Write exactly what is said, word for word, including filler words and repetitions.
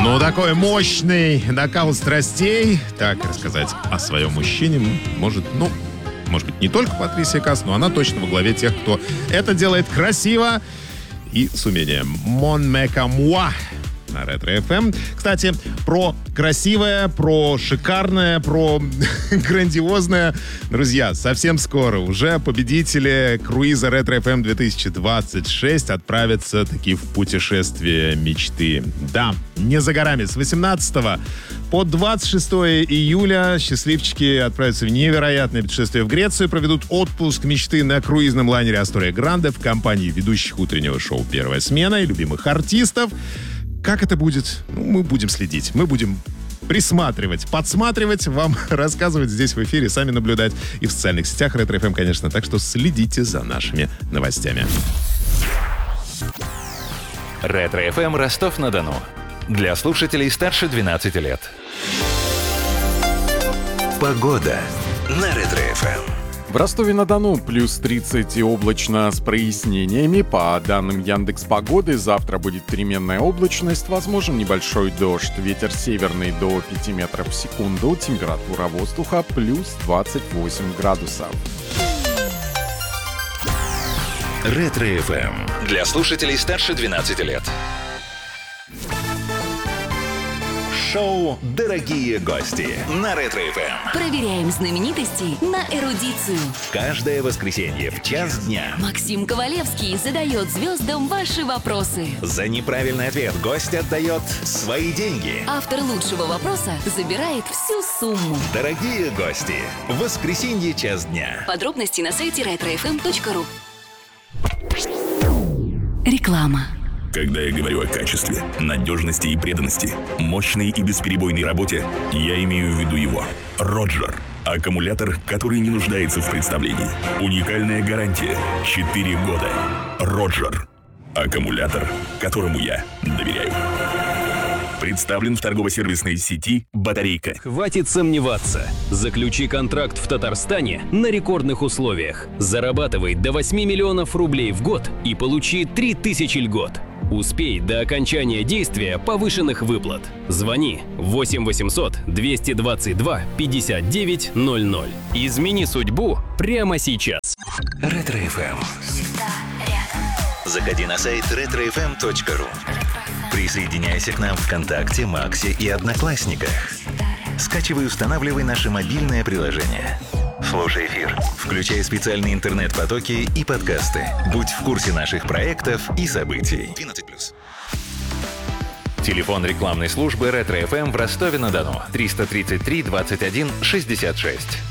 Ну, такой мощный накал страстей. Так рассказать о своем мужчине может, ну, может быть, не только Патрисия Каас, но она точно во главе тех, кто это делает красиво и с умением. Mon mec à moi на Ретро-эф эм. Кстати, про красивое, про шикарное, про грандиозное. Друзья, совсем скоро уже победители круиза Ретро-эф эм две тысячи двадцать шесть отправятся таки в путешествие мечты. Да, не за горами. С восемнадцатого по двадцать шестое июля счастливчики отправятся в невероятное путешествие в Грецию, проведут отпуск мечты на круизном лайнере Астория Гранде в компании ведущих утреннего шоу «Первая смена» и любимых артистов. Как это будет? Ну, мы будем следить. Мы будем присматривать, подсматривать, вам рассказывать здесь в эфире, сами наблюдать и в социальных сетях Ретро-эф эм, конечно. Так что следите за нашими новостями. Ретро-эф эм Ростов-на-Дону. Для слушателей старше двенадцати лет. Погода на Ретро-эф эм. В Ростове-на-Дону плюс тридцать и облачно с прояснениями. По данным Яндекс.Погоды, завтра будет переменная облачность, возможен небольшой дождь. Ветер северный до пяти метров в секунду. Температура воздуха плюс двадцать восемь градусов. Ретро-эф эм. Для слушателей старше двенадцати лет. Шоу «Дорогие гости» на Ретро-эф эм. Проверяем знаменитостей на эрудицию. Каждое воскресенье в час дня Максим Ковалевский задает звездам ваши вопросы. за неправильный ответ гость отдает свои деньги. Автор лучшего вопроса забирает всю сумму. Дорогие гости, в воскресенье час дня. Подробности на сайте ретро эф эм точка ру. Реклама. Когда я говорю о качестве, надежности и преданности, мощной и бесперебойной работе, я имею в виду его. Роджер. Аккумулятор, который не нуждается в представлении. Уникальная гарантия. четыре года. Роджер. Аккумулятор, которому я доверяю. Представлен в торгово-сервисной сети «Батарейка». Хватит сомневаться. Заключи контракт в Татарстане на рекордных условиях. Зарабатывай до восьми миллионов рублей в год и получи три тысячи льгот. Успей до окончания действия повышенных выплат. Звони восемь восемьсот двести двадцать два пятьдесят девять ноль ноль. Измени судьбу прямо сейчас. Ретро-эф эм. Заходи на сайт ретро эф эм точка ру. Присоединяйся к нам в ВКонтакте, Максе и Одноклассниках. Скачивай и устанавливай наше мобильное приложение. Слушай эфир, включай специальные интернет-потоки и подкасты. Будь в курсе наших проектов и событий. двенадцать плюс. Телефон рекламной службы Ретро-эф эм в Ростове-на-Дону. триста тридцать три двадцать один шестьдесят шесть.